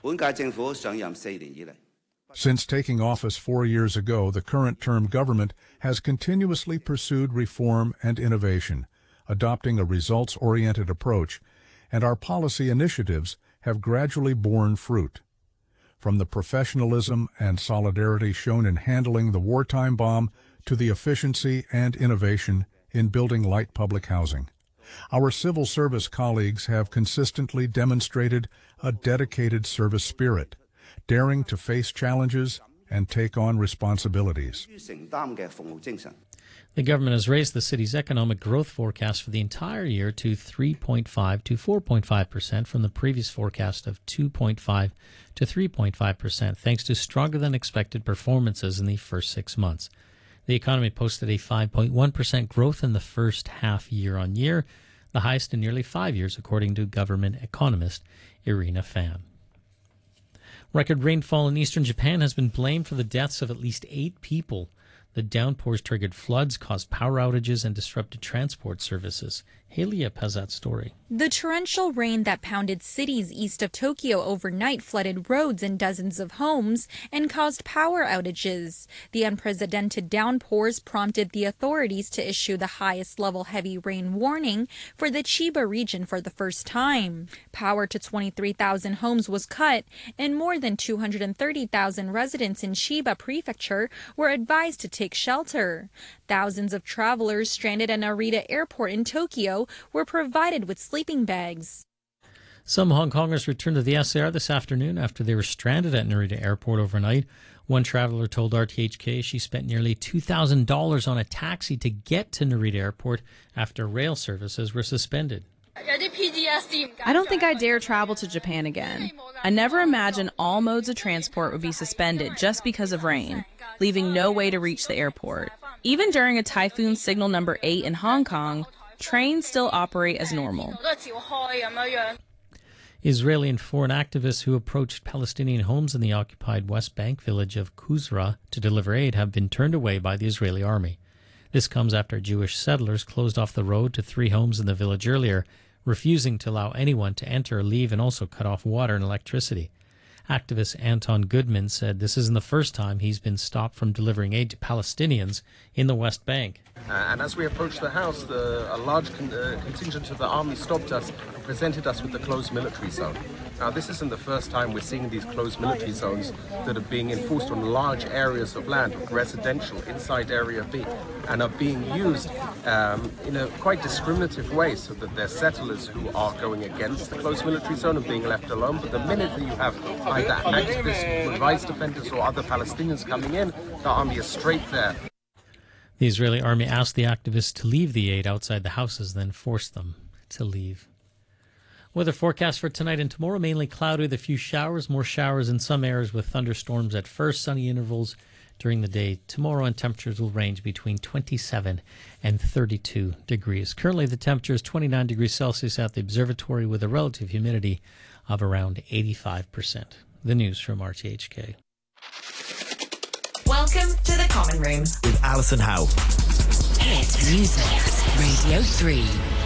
Since taking office 4 years ago, the current term government has continuously pursued reform and innovation, adopting a results-oriented approach, and our policy initiatives have gradually borne fruit. From the professionalism and solidarity shown in handling the wartime bomb to the efficiency and innovation in building light public housing, our civil service colleagues have consistently demonstrated a dedicated service spirit, daring to face challenges and take on responsibilities. The government has raised the city's economic growth forecast for the entire year to 3.5 to 4.5% from the previous forecast of 2.5 to 3.5%, thanks to stronger than expected performances in the first 6 months. The economy posted a 5.1% growth in the first half year-on-year, the highest in nearly 5 years, according to government economist Irina Fan. Record rainfall in eastern Japan has been blamed for the deaths of at least 8 people. The downpours triggered floods, caused power outages, and disrupted transport services. Haley Yip has that story. The torrential rain that pounded cities east of Tokyo overnight flooded roads and dozens of homes and caused power outages. The unprecedented downpours prompted the authorities to issue the highest level heavy rain warning for the Chiba region for the first time. Power to 23,000 homes was cut, and more than 230,000 residents in Chiba Prefecture were advised to take shelter. Thousands of travelers stranded at Narita Airport in Tokyo were provided with sleeping bags. Some Hong Kongers returned to the SAR this afternoon after they were stranded at Narita Airport overnight. One traveler told RTHK she spent nearly $2,000 on a taxi to get to Narita Airport after rail services were suspended. I don't think I dare travel to Japan again. I never imagined all modes of transport would be suspended just because of rain, leaving no way to reach the airport. Even during a typhoon signal number 8 in Hong Kong, trains still operate as normal. Israeli and foreign activists who approached Palestinian homes in the occupied West Bank village of Kuzra to deliver aid have been turned away by the Israeli army. This comes after Jewish settlers closed off the road to 3 homes in the village earlier, refusing to allow anyone to enter or leave, and also cut off water and electricity. Activist Anton Goodman said this isn't the first time he's been stopped from delivering aid to Palestinians in the West Bank. And as we approached the house, a large contingent of the army stopped us and presented us with the closed military zone. Now, this isn't the first time we're seeing these closed military zones that are being enforced on large areas of land, residential, inside Area B, and are being used in a quite discriminative way, so that they're settlers who are going against the closed military zone and being left alone. But the minute that you have either activists, rights defenders, or other Palestinians coming in, the army is straight there. The Israeli army asked the activists to leave the aid outside the houses, then forced them to leave. Weather forecast for tonight and tomorrow: mainly cloudy with a few showers, more showers in some areas with thunderstorms at first, sunny intervals during the day. Tomorrow, and temperatures will range between 27 and 32 degrees. Currently, the temperature is 29 degrees Celsius at the observatory with a relative humidity of around 85%. The news from RTHK. Welcome to the Common Room with Alison Howe. Hit Music Radio 3.